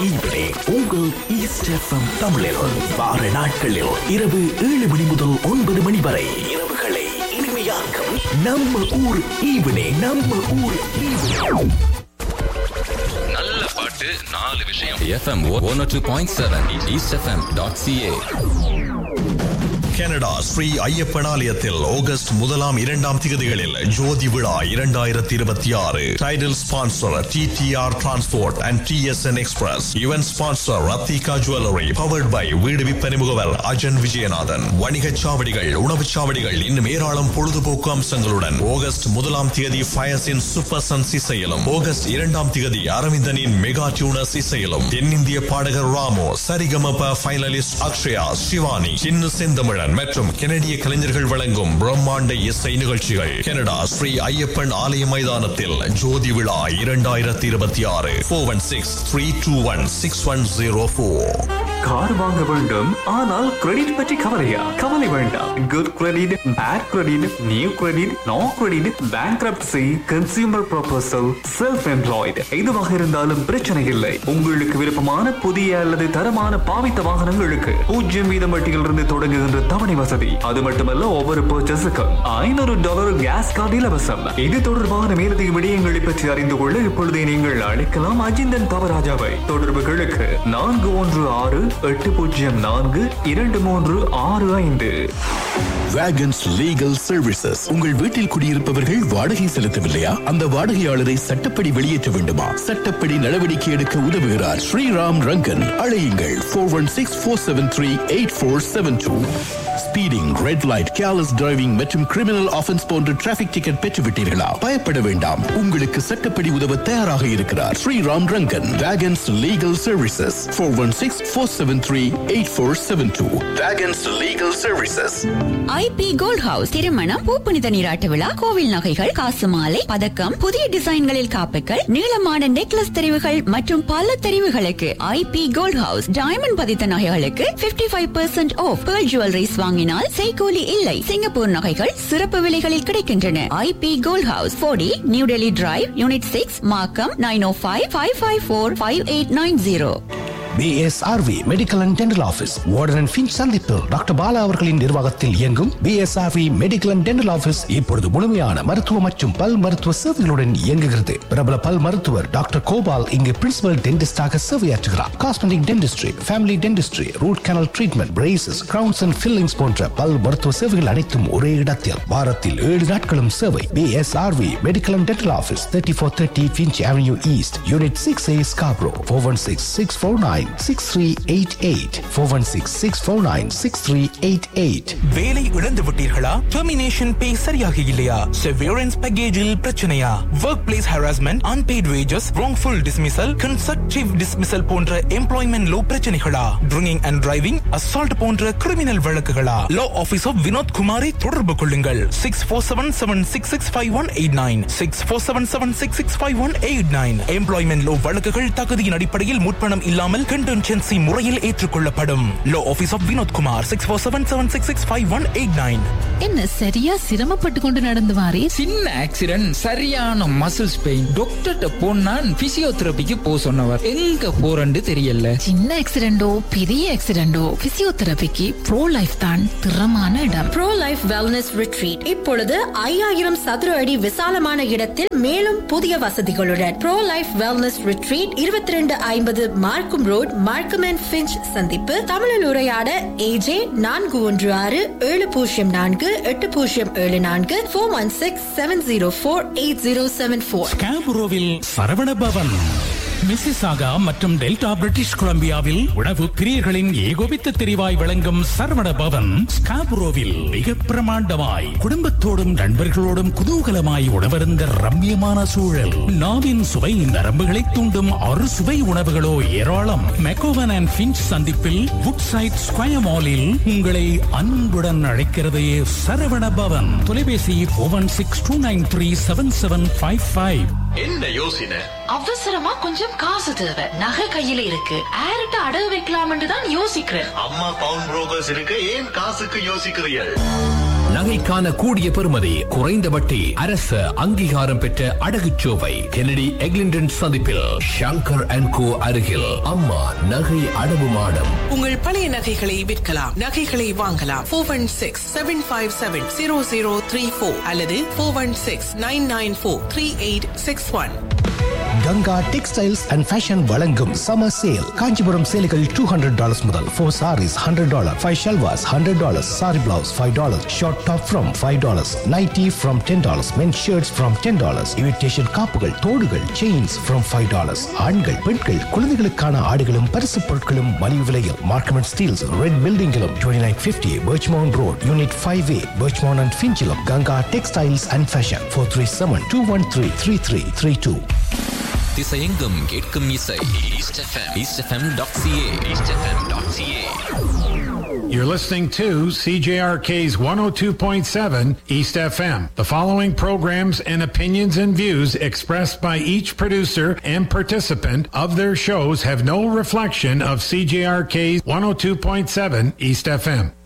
Evening உங்கள் east FM தமிழில் வார நாட்களில் இரவு 7 மணி முதல் 9 மணி வரை இரவுகளை இனிமையாக்கும் நம்ம ஊர் ஈவினிங். நம்ம ஊர் ஈவினிங். நல்ல பாட்டு 4 விஷயம். FM 102.7 eastfm.ca. Canada Sri Ayyappan ஆலயத்தில் ஆகஸ்ட் 1-2 திகதிகளில் ஜோதி விழா 2026. Title sponsor TTR transport and TSN express. Event sponsor Rathika jewellery. Powered by வீடு விற்பனை முகவர் அஜன் விஜயநாதன். வணிகச் சாவடிகள், உணவுச் சாவடிகள், இன்னும் ஏராளம் பொழுதுபோக்கு அம்சங்களுடன் ஆகஸ்ட் 1 திகதி ஃபயர்ஸின் சூப்பர் சன்ஸ் இசையிலும், ஆகஸ்ட் 2 திகதி அரவிந்தனின் மெகா டியூனர்ஸ் இசையிலும், தென்னிந்திய பாடகர் ராமோ, சரிகமப ஃபைனலிஸ்ட் அக்ஷயா, சிவானி, சின்னு செந்தமிழன் மற்றும் கனடிய கலைஞர்கள் வழங்கும் பிரம்மாண்ட இசை நிகழ்ச்சிகள். கனடா ஸ்ரீ ஐயப்பன் ஆலய மைதானத்தில் ஜோதி விழா 2026. 416-321-6104. கார் வாங்க வேண்டும், ஆனால் கிரெடிட் பற்றி கவலையா? கவலை வேண்டாம். Good credit, bad credit, new credit, no credit, bankruptcy, consumer proposal, self employed, எதுவாக இருந்தாலும் பிரச்சனை இல்லை. உங்களுக்கு விருப்பமான புதிய அல்லது தரமான பாவித்த வாகனங்களுக்கு 0% வட்டியிலிருந்து தொடங்குகின்ற தவணை வசதி. அது மட்டுமல்ல, ஒவ்வொரு பர்ச்சேஸுக்கும் $500 கேஸ் கார்டு இலவசம். இது தொடர்பான மேலதிக விடயங்களை பற்றி அறிந்து கொள்ள இப்பொழுதே நீங்கள் அழைக்கலாம் அஜிந்தன் தவராஜாவை. தொடர்புகளுக்கு 416-804-2365. வேகன்ஸ் லீகல் சர்வீசஸ். உங்கள் வீட்டில் குடியிருப்பவர்கள் வாடகை செலுத்தவில்லையா? அந்த வாடகையாளரை சட்டப்படி வெளியேற்ற வேண்டுமா? சட்டப்படி நடவடிக்கை எடுக்க உதவுகிறார் ஸ்ரீராம் ரங்கன். அழையுங்கள் 416-473-8472. Speeding, red light, careless driving மற்றும் கிரிமினல் ஆஃபென்ஸ் போன்ற டிராபிக் டிக்கெட் பெற்றுவிட்டீர்களா? பயப்பட வேண்டாம், உங்களுக்கு சட்டப்படி உதவ தயாராக இருக்கிறார் Sriram Rangan. வேகன்ஸ் legal services. 416-473-8472. வேகன்ஸ் legal services. IP gold house. திருமணம், பூப்புனித நீராட்டு விழா, கோவில் நகைகள், காசு மாலை, பதக்கம், புதிய டிசைன்களில் காப்புகள், நீளமான நெக்லஸ் தெரிவுகள் மற்றும் பல தெரிவுகளுக்கு IP கோல்ட் ஹவுஸ். டைமண்ட் பதித்த நகைகளுக்கு 55% ஆஃப். பேர்ல் ஜுவல்லரிஸ் வாங்கினால் செய்கூலி இல்லை. சிங்கப்பூர் நகைகள் சிறப்பு விலைகளில் கிடைக்கின்றன. IP gold house, 40 new Delhi drive, unit 6, மார்க்கம். 9055545890. BSRV medical and dental office, warden and Finch சந்திப்பு. டாக்டர் பாலா அவர்களின் நிர்வாகத்தில் இயங்கும் BSRV medical and dental office இப்பொழுது முழுமையான மருத்துவ மற்றும் பல் மருத்துவ சேவைகளுடன் இயங்குகிறது. பிரபல பல் மருத்துவர் டாக்டர் கோபால் இங்கு principal டென்டிஸ்டாக சேவையாற்றுகிறார். Cosmetic dentistry, family dentistry, root canal treatment, braces, crowns and fillings போன்ற பல் மருத்துவ சேவைகள் அனைத்தும் ஒரே இடத்தில். வாரத்தில் 7 நாட்களும் சேவை. BSRV medical and dental office, 3430 Finch Avenue East, Unit 6A, Scarborough. 416-649-6388. 416-649-6388. வேலை இழந்து விட்டீர்களா? டெர்மினேஷன் பே சரியாக இல்லையா? செவரன்ஸ் பேக்கேஜில் பிரச்சனையா? Work place harassment, unpaid wages, wrongful dismissal, constructive dismissal போன்ற employment low பிரச்சனைகளா? Drinking and driving, assault போன்ற criminal வழக்குகளா? Law office of Vinod குமாரை தொடர்பு கொள்ளுங்கள். 6477665189. 6477665189. எம்ப்ளாய்மெண்ட் லோ வழக்குகள் தகுதியின் அடிப்படையில் முற்பணம் இல்லாமல் கண்டென்சென்சி முறையில் ஏற்றுக்கொள்ளப்படும். Low office of Vinod Kumar, 6477665189. என்ன சரியா சிரமப்பட்டு கொண்டு நடந்து வாரே? சின்ன ஆக்சிடென்ட், சரியான மசில்ஸ் பெயின். டாக்டர்ட்ட போனா பிசியோதெரபிக்கு போ சொன்னவர். எங்க போறன்னு தெரியல. சின்ன ஆக்சிடென்டோ பெரிய ஆக்சிடென்டோ, பிசியோதெரபிக்கு ப்ரோ லைஃப் தான் திறமான இடம். ப்ரோ லைஃப் வெல்னஸ் ரிட்ரீட் இப்பொழுது 5000 சதுர அடி விசாலமான இடத்தில் மேலும் புதிய வசதிகளுடன். ப்ரோ லைஃப் வெல்னஸ் ரிட்ரீட் 2250 மார்க்கம் ரோட், மார்க்கம் அண்ட் ஃபின்ச் சந்திப்பு. தமிழில் உரையாட AJ 416-704-8074. 416-704-8074. ஸ்காபுரோவில் சரவண பவன், மிசிசாகா மற்றும் டெல்டா பிரிட்டிஷ் கொலம்பியாவில் உணவு பிரியர்களின் ஏகோபித்த தெரிவாய் விளங்கும் சரவண பவன் ஸ்காபுரோவில் மிக பிரமாண்டமாய் குடும்பத்தோடும் நண்பர்களோடும் குதூகலமாய் உணவருந்த ரம்மியமான சூழல். நாவின் சுவை நரம்புகளை தூண்டும் அறுசுவை உணவுகளோ ஏராளம். மெக்கோவன் அண்ட் ஃபின்ச் சந்திப்பில் வுட்சைட் ஸ்கொயர் மாலில் உங்களை அன்புடன் அழைக்கிறது சரவண பவன். தொலைபேசி 416-293-7755. என்ன யோசனை? அவசரமா கொஞ்சம் காசு தேவை. நகை கையில இருக்கு, யார்கிட்ட அடகு வைக்கலாம்னு தான் யோசிக்கிறேன். அம்மா பவுன் புரோக்கர்ஸ் இருக்கு, ஏன் காசுக்கு யோசிக்கிறீர்கள்? நகைக்கான கூடிய பெறுமதி, குறைந்த வட்டி, அரசு அங்கீகாரம் பெற்ற அடகுச்சோவை. கெனடி எக்லிண்டன் சந்திப்பில் ஷங்கர் அண்ட் கோ அருகில் அம்மா நகை அடவு மாடம். உங்கள் பழைய நகைகளை விற்கலாம், நகைகளை வாங்கலாம். 416-757-0034 அல்லது 416-994-3861. கங்கா டெக்ஸ்டைல்ஸ் அண்ட் ஃபேஷன் வழங்கும் சம்மர் சேல். காஞ்சிபுரம் சேலைகள் $200 முதல். 4 sarees $100, 5 shalwars $100, saree blouse $5, short top from $5, nighty from $10, men's shirts from $10, imitation காப்புகள், தோடுகள், chains from $5. ஆண்கள், பெண்கள், குழந்தைகளுக்கான ஆடைகளும் பரிசு பொருட்களும் மலிவு விலையில். மார்க்கமெண்ட் Steeles red பில்டிங்கிலும் 2950 Birchmount Road, Unit 5A, Birchmount and Finchilum. Ganga textiles and fashion 437-213-3332. திசையெங்கும் கேட்கும் இசை eastfm.ca. You're listening to CJRK's 102.7 East FM. The following programs and opinions and views expressed by each producer and participant of their shows have no reflection of CJRK's 102.7 East FM.